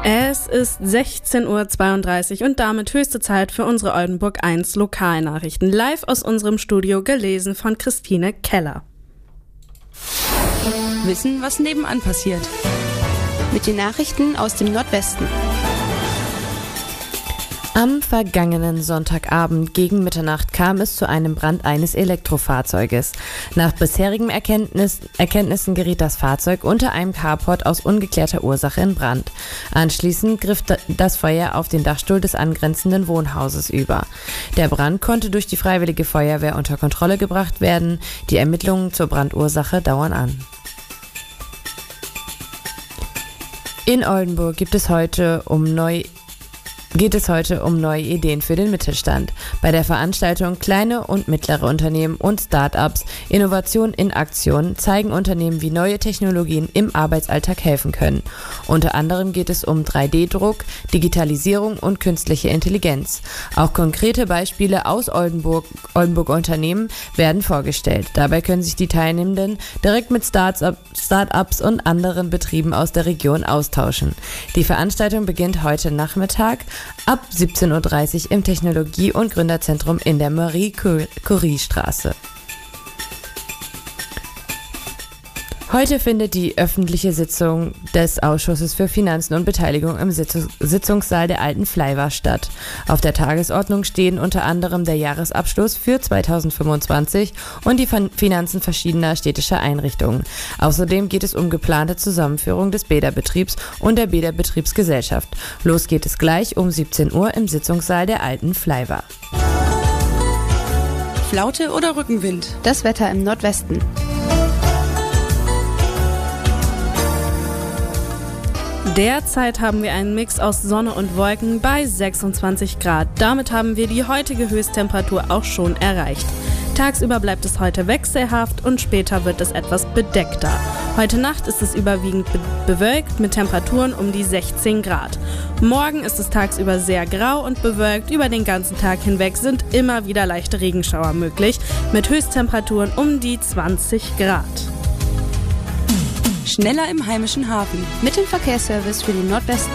Es ist 16:32 Uhr und damit höchste Zeit für unsere Oldenburg 1 Lokalnachrichten. Live aus unserem Studio, gelesen von Christine Keller. Wissen, was nebenan passiert. Mit den Nachrichten aus dem Nordwesten. Am vergangenen Sonntagabend gegen Mitternacht kam es zu einem Brand eines Elektrofahrzeuges. Nach bisherigen Erkenntnissen geriet das Fahrzeug unter einem Carport aus ungeklärter Ursache in Brand. Anschließend griff das Feuer auf den Dachstuhl des angrenzenden Wohnhauses über. Der Brand konnte durch die Freiwillige Feuerwehr unter Kontrolle gebracht werden. Die Ermittlungen zur Brandursache dauern an. In Oldenburg geht es heute um neue Ideen für den Mittelstand. Bei der Veranstaltung Kleine und mittlere Unternehmen und Start-ups Innovation in Aktion zeigen Unternehmen, wie neue Technologien im Arbeitsalltag helfen können. Unter anderem geht es um 3D-Druck, Digitalisierung und künstliche Intelligenz. Auch konkrete Beispiele aus Oldenburg-Unternehmen werden vorgestellt. Dabei können sich die Teilnehmenden direkt mit Start-ups und anderen Betrieben aus der Region austauschen. Die Veranstaltung beginnt heute Nachmittag ab 17:30 Uhr im Technologie- und Gründerzentrum in der Marie-Curie-Straße. Heute findet die öffentliche Sitzung des Ausschusses für Finanzen und Beteiligung im Sitzungssaal der Alten Flaiwa statt. Auf der Tagesordnung stehen unter anderem der Jahresabschluss für 2025 und die Finanzen verschiedener städtischer Einrichtungen. Außerdem geht es um geplante Zusammenführung des Bäderbetriebs und der Bäderbetriebsgesellschaft. Los geht es gleich um 17 Uhr im Sitzungssaal der Alten Flaiwa. Flaute oder Rückenwind? Das Wetter im Nordwesten. Derzeit haben wir einen Mix aus Sonne und Wolken bei 26 Grad. Damit haben wir die heutige Höchsttemperatur auch schon erreicht. Tagsüber bleibt es heute wechselhaft und später wird es etwas bedeckter. Heute Nacht ist es überwiegend bewölkt mit Temperaturen um die 16 Grad. Morgen ist es tagsüber sehr grau und bewölkt. Über den ganzen Tag hinweg sind immer wieder leichte Regenschauer möglich mit Höchsttemperaturen um die 20 Grad. Schneller im heimischen Hafen. Mit dem Verkehrsservice für den Nordwesten.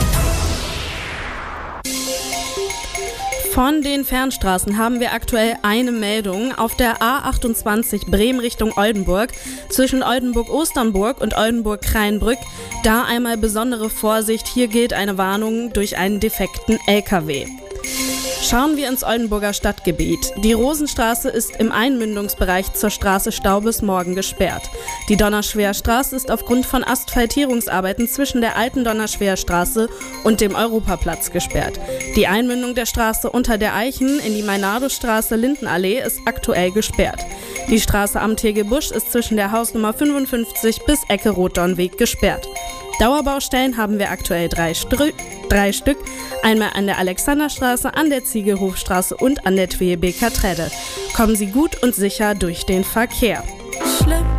Von den Fernstraßen haben wir aktuell eine Meldung. Auf der A28 Bremen Richtung Oldenburg zwischen Oldenburg-Osternburg und Oldenburg-Kreinbrück. Da einmal besondere Vorsicht, hier gilt eine Warnung durch einen defekten LKW. Schauen wir ins Oldenburger Stadtgebiet. Die Rosenstraße ist im Einmündungsbereich zur Straße Stau bis morgen gesperrt. Die Donnerschwerstraße ist aufgrund von Asphaltierungsarbeiten zwischen der alten Donnerschwerstraße und dem Europaplatz gesperrt. Die Einmündung der Straße unter der Eichen in die Meinado-Straße Lindenallee ist aktuell gesperrt. Die Straße am Tegelbusch ist zwischen der Hausnummer 55 bis Ecke Rotdornweg gesperrt. Dauerbaustellen haben wir aktuell drei Stück, einmal an der Alexanderstraße, an der Ziegelhofstraße und an der Tweebeker Tredde. Kommen Sie gut und sicher durch den Verkehr.